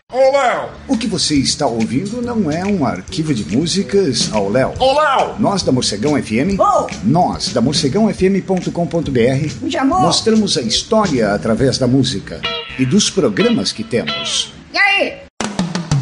Ô, Léo! O que você está ouvindo não é um arquivo de músicas ao Léo. Ô, Léo! Nós da Morcegão FM, nós da morcegãofm.com.br, mostramos a história através da música e dos programas que temos.